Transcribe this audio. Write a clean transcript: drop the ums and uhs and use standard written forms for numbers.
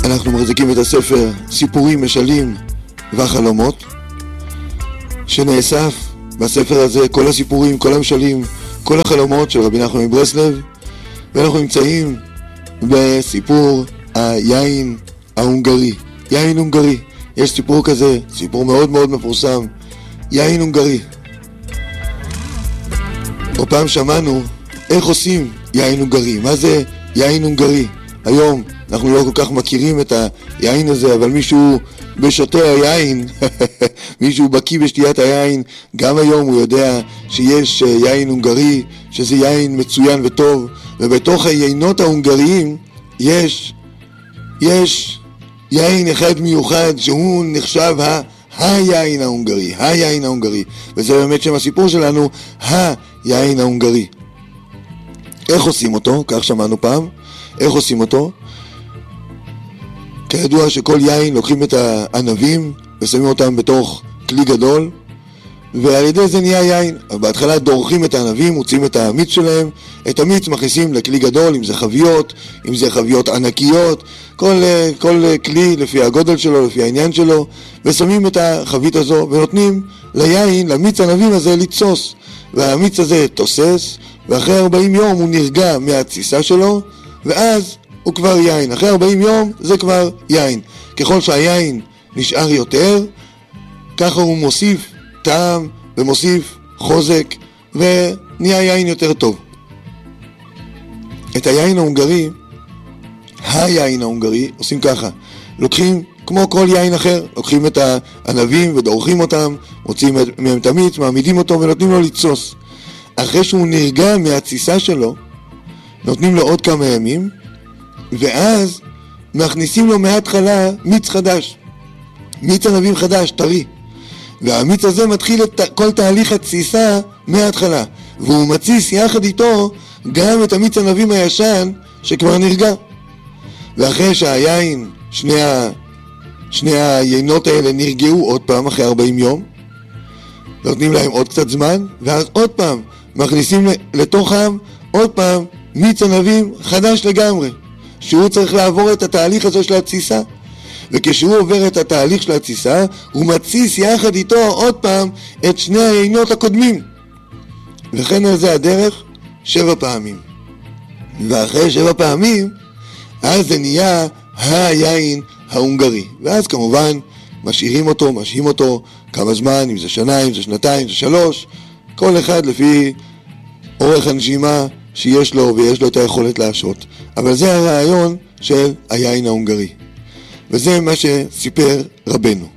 אנחנו מחזיקים את הספר סיפורים, משלים והחלומות, שנאסף בספר הזה כל הסיפורים, כל המשלים, כל החלומות של רבי נחמן מברסלב, ואנחנו נמצאים בסיפור היין ההונגרי. יין הונגרי, יש סיפור כזה, סיפור מאוד מאוד מפורסם, יין הונגרי. או פעם שמענו איך עושים יין הונגרי, מה זה יין הונגרי. היום אנחנו לא כל כך מכירים את היין הזה, אבל מישהו בשותה היין, מישהו בקיא בשתיית היין, גם היום הוא יודע שיש יין הונגרי, שזה יין מצוין וטוב, ובתוך היינות ההונגריים יש יין אחד מיוחד שהוא נחשב היין ההונגרי, היין ההונגרי, וזה באמת שם הסיפור שלנו, היין ההונגרי. איך עושים אותו? כך שמענו פעם. איך עושים אותו? כידוע שכל יין לוקחים את הענבים ושמים אותם בתוך כלי גדול, ועל ידי זה נהיה יין. בהתחלה דורכים את הענבים, מוצאים את המיץ שלהם, את המיץ מכניסים לכלי גדול, אם זה חביות, אם זה חביות ענקיות, כל כלי לפי הגודל שלו, לפי העניין שלו, ושמים את החבית הזו ונותנים ליין, למיץ הענבים הזה לתסוס, והמיץ הזה תוסס, ואחרי 40 יום הוא נרגע מהתסיסה שלו, ואז הוא כבר יין. אחרי 40 יום זה כבר יין. ככל שהיין נשאר יותר, ככה הוא מוסיף טעם ומוסיף חוזק, ונהיה יין יותר טוב. את היין ההונגרי, היין ההונגרי, עושים ככה. לוקחים, כמו כל יין אחר, לוקחים את הענבים ודורכים אותם, מוצאים מהם את המיץ, מעמידים אותו ונותנים לו לתסוס. אחרי שהוא נרגע מהתסיסה שלו, נותנים לו עוד כמה ימים, ואז מכניסים לו מההתחלה מיץ חדש, מיץ ענבים חדש, טרי, והמיץ הזה מתחיל את כל תהליך התסיסה מההתחלה, והוא מתסיס יחד איתו גם את המיץ ענבים הישן שכבר נרגע. ואחרי שהיין, שני היינות האלה נרגעו עוד פעם אחרי 40 יום, נותנים להם עוד קצת זמן, ואז עוד פעם מכניסים לתוכם עוד פעם מיץ ענבים חדש לגמרי, שהוא צריך לעבור את התהליך הזה של התסיסה. וכשהוא עובר את התהליך של התסיסה, הוא מתסיס יחד איתו עוד פעם את שני היינות הקודמים. וכן על זה הדרך 7 פעמים. ואחרי 7 פעמים, אז זה נהיה היין ההונגרי. ואז כמובן משאירים אותו כמה זמן, אם זה שנה, אם זה שנתיים, אם זה 3, כל אחד לפי אורך הנשימה שיש לו ויש לו את היכולת להשרות. אבל זה הרעיון של היין ההונגרי. וזה מה שסיפר רבנו.